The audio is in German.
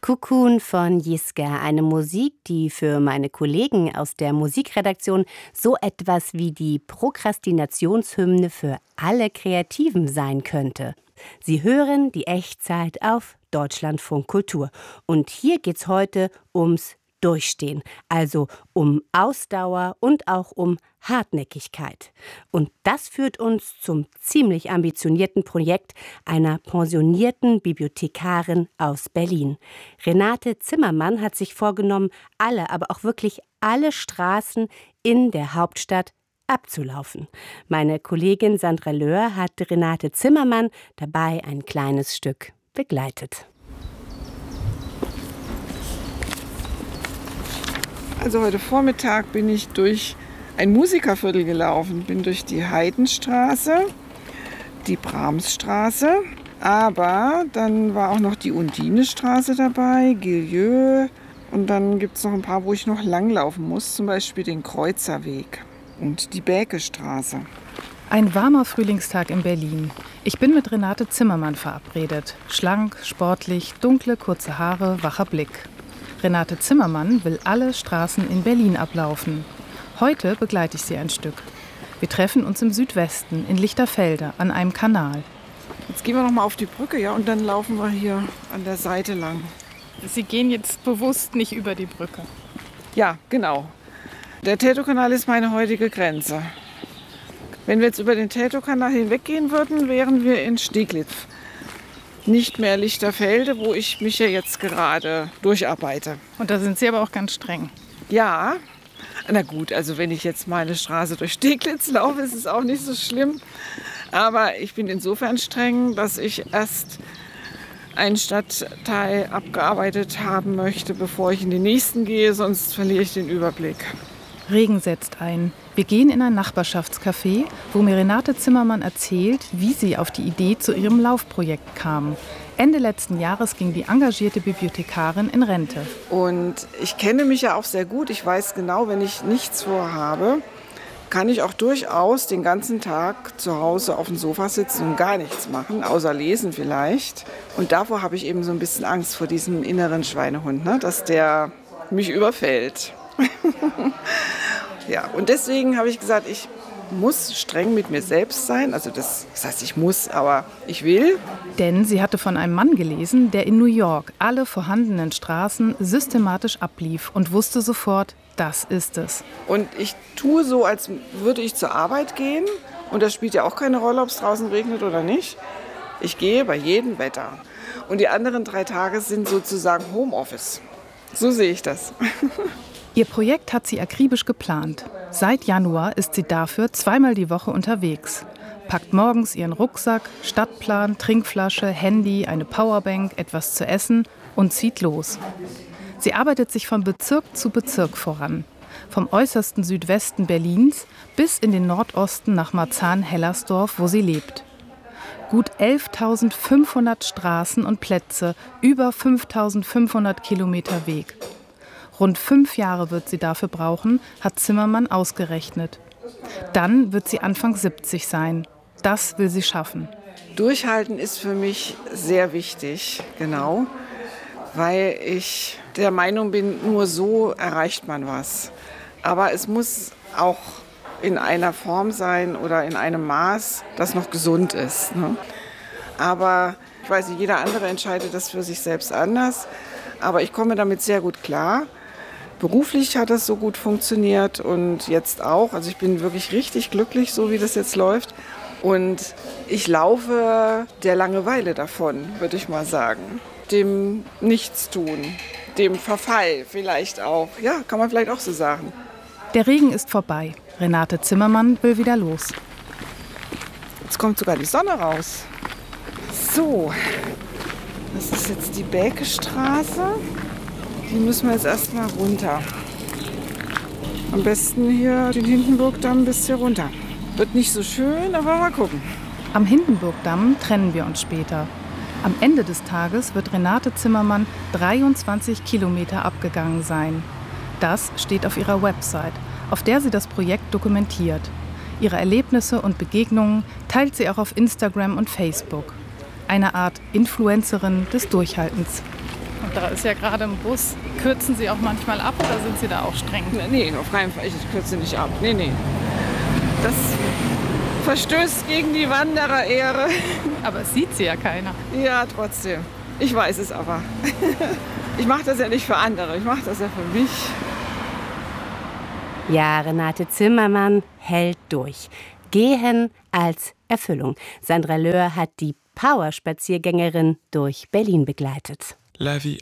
Cocoon von Jiska, eine Musik, die für meine Kollegen aus der Musikredaktion so etwas wie die Prokrastinationshymne für alle Kreativen sein könnte. Sie hören die Echtzeit auf Deutschlandfunk Kultur. Und hier geht's heute ums Durchstehen, also um Ausdauer und auch um Hartnäckigkeit. Und das führt uns zum ziemlich ambitionierten Projekt einer pensionierten Bibliothekarin aus Berlin. Renate Zimmermann hat sich vorgenommen, alle, aber auch wirklich alle Straßen in der Hauptstadt abzulaufen. Meine Kollegin Sandra Löhr hat Renate Zimmermann dabei ein kleines Stück begleitet. Also heute Vormittag bin ich durch ein Musikerviertel gelaufen, bin durch die Heidenstraße, die Brahmsstraße, aber dann war auch noch die Undinestraße dabei, Guillieu, und dann gibt es noch ein paar, wo ich noch langlaufen muss, zum Beispiel den Kreuzerweg und die Bäkestraße. Ein warmer Frühlingstag in Berlin. Ich bin mit Renate Zimmermann verabredet. Schlank, sportlich, dunkle, kurze Haare, wacher Blick. Renate Zimmermann will alle Straßen in Berlin ablaufen. Heute begleite ich sie ein Stück. Wir treffen uns im Südwesten, in Lichterfelde, an einem Kanal. Jetzt gehen wir noch mal auf die Brücke, ja, und dann laufen wir hier an der Seite lang. Sie gehen jetzt bewusst nicht über die Brücke. Ja, genau. Der Teltowkanal ist meine heutige Grenze. Wenn wir jetzt über den Teltowkanal hinweggehen würden, wären wir in Steglitz. Nicht mehr Lichterfelde, wo ich mich ja jetzt gerade durcharbeite. Und da sind Sie aber auch ganz streng. Ja, na gut, also wenn ich jetzt meine Straße durch Steglitz laufe, ist es auch nicht so schlimm. Aber ich bin insofern streng, dass ich erst einen Stadtteil abgearbeitet haben möchte, bevor ich in den nächsten gehe, sonst verliere ich den Überblick. Regen setzt ein. Wir gehen in ein Nachbarschaftscafé, wo mir Renate Zimmermann erzählt, wie sie auf die Idee zu ihrem Laufprojekt kam. Ende letzten Jahres ging die engagierte Bibliothekarin in Rente. Und ich kenne mich ja auch sehr gut. Ich weiß genau, wenn ich nichts vorhabe, kann ich auch durchaus den ganzen Tag zu Hause auf dem Sofa sitzen und gar nichts machen, außer lesen vielleicht. Und davor habe ich eben so ein bisschen Angst vor diesem inneren Schweinehund, ne? Dass der mich überfällt. Ja, und deswegen habe ich gesagt, ich muss streng mit mir selbst sein. Also das heißt, ich muss, aber ich will. Denn sie hatte von einem Mann gelesen, der in New York alle vorhandenen Straßen systematisch ablief und wusste sofort, das ist es. Und ich tue so, als würde ich zur Arbeit gehen. Und das spielt ja auch keine Rolle, ob es draußen regnet oder nicht. Ich gehe bei jedem Wetter. Und die anderen 3 Tage sind sozusagen Homeoffice. So sehe ich das. Ihr Projekt hat sie akribisch geplant. Seit Januar ist sie dafür 2-mal die Woche unterwegs. Packt morgens ihren Rucksack, Stadtplan, Trinkflasche, Handy, eine Powerbank, etwas zu essen und zieht los. Sie arbeitet sich von Bezirk zu Bezirk voran. Vom äußersten Südwesten Berlins bis in den Nordosten nach Marzahn-Hellersdorf, wo sie lebt. Gut 11.500 Straßen und Plätze, über 5.500 Kilometer Weg. Rund 5 Jahre wird sie dafür brauchen, hat Zimmermann ausgerechnet. Dann wird sie Anfang 70 sein. Das will sie schaffen. Durchhalten ist für mich sehr wichtig, genau, weil ich der Meinung bin, nur so erreicht man was. Aber es muss auch in einer Form sein oder in einem Maß, das noch gesund ist, ne? Aber ich weiß nicht, jeder andere entscheidet das für sich selbst anders. Aber ich komme damit sehr gut klar. Beruflich hat das so gut funktioniert und jetzt auch. Also ich bin wirklich richtig glücklich, so wie das jetzt läuft. Und ich laufe der Langeweile davon, würde ich mal sagen. Dem Nichtstun, dem Verfall vielleicht auch. Ja, kann man vielleicht auch so sagen. Der Regen ist vorbei. Renate Zimmermann will wieder los. Jetzt kommt sogar die Sonne raus. So, das ist jetzt die Bäkestraße. Die müssen wir jetzt erstmal runter. Am besten hier den Hindenburgdamm bis hier runter. Wird nicht so schön, aber mal gucken. Am Hindenburgdamm trennen wir uns später. Am Ende des Tages wird Renate Zimmermann 23 Kilometer abgegangen sein. Das steht auf ihrer Website, auf der sie das Projekt dokumentiert. Ihre Erlebnisse und Begegnungen teilt sie auch auf Instagram und Facebook. Eine Art Influencerin des Durchhaltens. Und da ist ja gerade ein Bus. Kürzen Sie auch manchmal ab oder sind Sie da auch streng? Nee, auf keinen Fall. Ich kürze nicht ab. Nee. Das verstößt gegen die Wandererehre. Aber es sieht sie ja keiner. Ja, trotzdem. Ich weiß es aber. Ich mache das ja nicht für andere, ich mache das ja für mich. Ja, Renate Zimmermann hält durch. Gehen als Erfüllung. Sandra Löhr hat die Power-Spaziergängerin durch Berlin begleitet. La vie